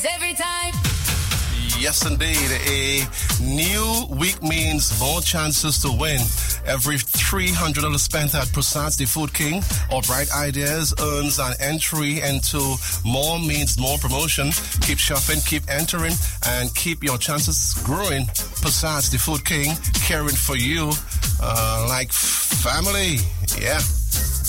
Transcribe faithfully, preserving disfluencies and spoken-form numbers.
Every time. Yes, indeed. A new week means more chances to win. Every three hundred dollars spent at Prasad the Food King or Bright Ideas earns an entry into more means more promotion. Keep shopping, keep entering, and keep your chances growing. Prasad the Food King, caring for you uh, like family. Yeah.